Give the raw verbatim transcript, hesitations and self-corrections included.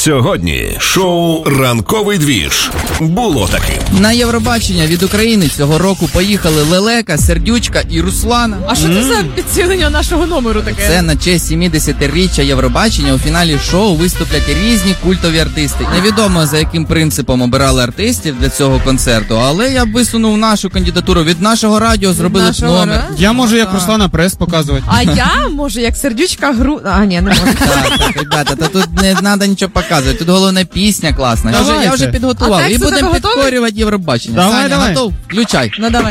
Сьогодні шоу «Ранковий двіж» було таким. На Євробачення від України цього року поїхали Лелека, Сердючка і Руслана. А що це за підсилення нашого номеру таке? Це на честь сімдесятиріччя Євробачення у фіналі шоу виступлять різні культові артисти. Невідомо, за яким принципом обирали артистів для цього концерту, але я б висунув нашу кандидатуру. Від нашого радіо зробили б нашого номер. радіо? Я можу як Руслана Прес показувати. А я, може, як Сердючка гру... А, ні, не можу. Так, так, ребята, та тут не треба нічого показувати. Тут головне пісня класна. Я вже, я вже Давайте. підготував. А І текст у будемо тебе готовий? підкорювати Євробачення. Давай, Саня, давай. готов? Включай. Ну, давай.